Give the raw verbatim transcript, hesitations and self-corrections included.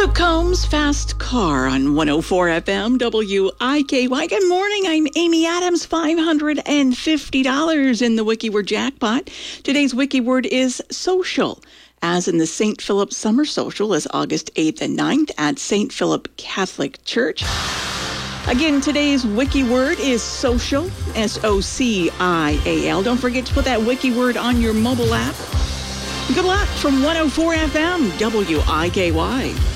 Luke Combs, Fast Car on one oh four F M, W I K Y. Good morning. I'm Amy Adams. five hundred fifty dollars in the WikiWord jackpot. Today's WikiWord is social, as in the Saint Philip Summer Social is August eighth and ninth at Saint Philip Catholic Church. Again, today's WikiWord is social, S O C I A L. Don't forget to put that WikiWord on your mobile app. Good luck from one oh four F M, W I K Y.